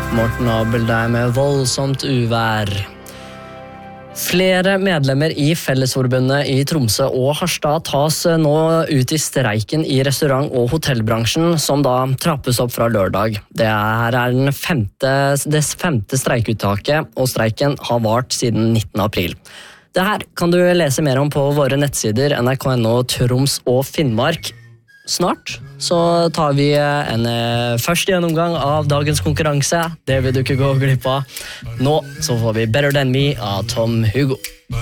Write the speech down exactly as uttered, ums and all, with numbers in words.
Morten Abel der med voldsomt uvær. Flere medlemmer i Fellesforbundet i Tromsø og Harstad tas nå ut i streiken i restaurant- og hotellbransjen, som da trappes opp fra lørdag. Det her er den femte, det femte streikuttaket, og streiken har vart siden nittende april. Det her kan du lese mer om på våre nettsider N R K punktum N O Troms og Finnmark. Snart så tar vi en første gjennomgang av dagens konkurranse. Det vil du ikke gå glipp av. Nå så får vi Better Than Me av Tom Hugo.